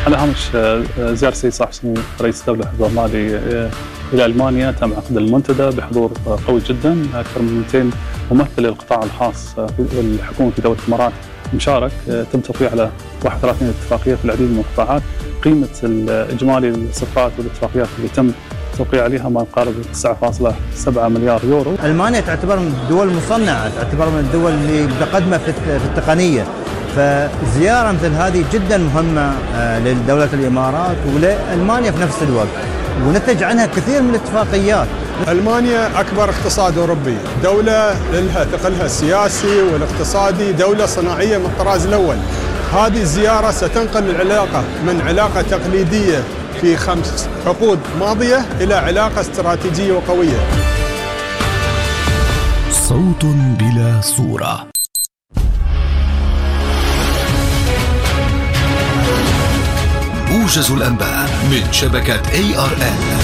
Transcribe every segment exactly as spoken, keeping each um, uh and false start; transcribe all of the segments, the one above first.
على هامش زيارة السيد صاحب السمو رئيس الدولة حفظه الله إلى ألمانيا، تم عقد المنتدى بحضور قوي جدا، أكثر من مئتين ممثل للقطاع الخاص والحكومة في دولة الإمارات مشارك. تم توقيع على واحد وثلاثين اتفاقية في العديد من القطاعات. قيمة الإجمالي الصفقات والاتفاقيات اللي تم توقيع عليها ما يقارب تسعة فاصلة سبعة مليار يورو. ألمانيا تعتبر من الدول المصنعة، تعتبر من الدول اللي متقدمة في التقنية، فزيارة مثل هذه جدا مهمة لدولة الإمارات ولألمانيا في نفس الوقت، ونتج عنها كثير من الاتفاقيات. ألمانيا أكبر اقتصاد أوروبي، دولة لها ثقلها السياسي والاقتصادي، دولة صناعية من الطراز الأول. هذه الزيارة ستنقل العلاقة من علاقة تقليدية في خمس عقود ماضية إلى علاقة استراتيجية وقوية. صوت بلا صورة. موجز الأنباء من شبكة إيه آر إن.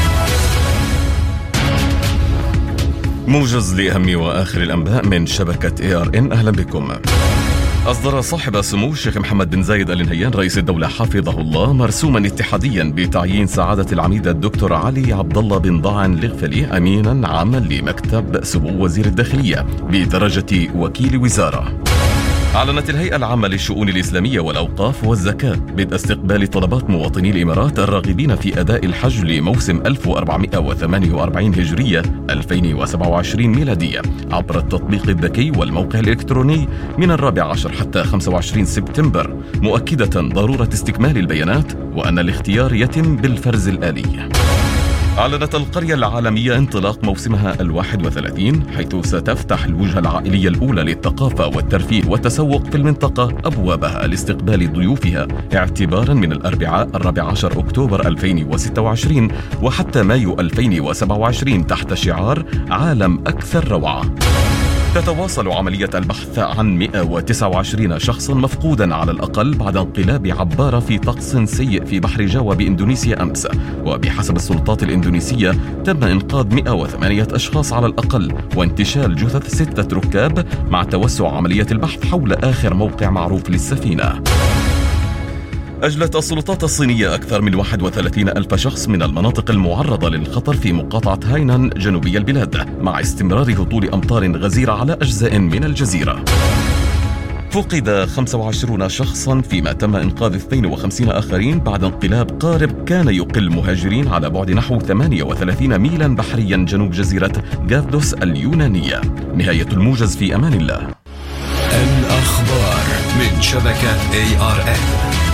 موجز لأهم وآخر الأنباء من شبكة إيه آر إن. أهلا بكم. أصدر صاحب السمو الشيخ محمد بن زايد آل نهيان رئيس الدولة حفظه الله مرسوما اتحاديا بتعيين سعادة العميد الدكتور علي عبد الله بن ضاعن الغفلي أمينا عاما لمكتب سمو وزير الداخلية بدرجة وكيل وزارة. أعلنت الهيئة العامة للشؤون الإسلامية والأوقاف والزكاة بدء استقبال طلبات مواطني الإمارات الراغبين في أداء الحج لموسم ألف وأربعمائة وثمانية وأربعين هجرية ألفين وسبعة وعشرين ميلادية عبر التطبيق الذكي والموقع الإلكتروني من الرابع عشر حتى خمسة وعشرين سبتمبر، مؤكدة ضرورة استكمال البيانات وأن الاختيار يتم بالفرز الآلي. أعلنت القرية العالمية انطلاق موسمها الواحد وثلاثين، حيث ستفتح الوجهة العائلية الأولى للثقافة والترفيه والتسوق في المنطقة أبوابها لاستقبال ضيوفها اعتبارا من الأربعاء الرابع عشر أكتوبر ألفين وستة وعشرين وحتى مايو ألفين وسبعة وعشرين تحت شعار عالم أكثر روعة. تتواصل عملية البحث عن مئة وتسعة وعشرين شخصا مفقودا على الأقل بعد انقلاب عبارة في طقس سيء في بحر جاوا بإندونيسيا أمس، وبحسب السلطات الإندونيسية تم إنقاذ مئة وثمانية أشخاص على الأقل وانتشال جثث ستة ركاب مع توسع عملية البحث حول آخر موقع معروف للسفينة. أجلت السلطات الصينية أكثر من واحد وثلاثين ألف شخص من المناطق المعرضة للخطر في مقاطعة هاينان جنوبي البلاد مع استمرار هطول أمطار غزيرة على أجزاء من الجزيرة. فقد خمسة وعشرين شخصا فيما تم إنقاذ اثنين وخمسين آخرين بعد انقلاب قارب كان يقل مهاجرين على بعد نحو ثمانية وثلاثين ميلا بحريا جنوب جزيرة جافدوس اليونانية. نهاية الموجز، في أمان الله. الأخبار من شبكة إيه آر إن.